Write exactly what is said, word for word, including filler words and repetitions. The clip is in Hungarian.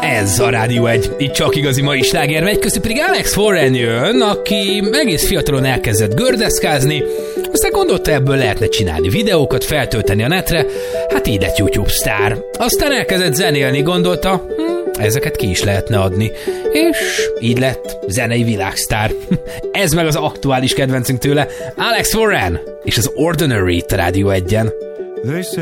Ez a Rádió egy, itt csak igazi mai sláger megy, köztük pedig Alex Warren jön, aki egész fiatalon elkezdett gördeszkázni, aztán gondolta, ebből lehetne csinálni videókat, feltölteni a netre, hát így lett YouTube sztár. Aztán elkezdett zenélni, gondolta, hm, ezeket ki is lehetne adni, és így lett zenei világsztár. Ez meg az aktuális kedvencünk tőle, Alex Warren és az Ordinary itt a Rádió egyen.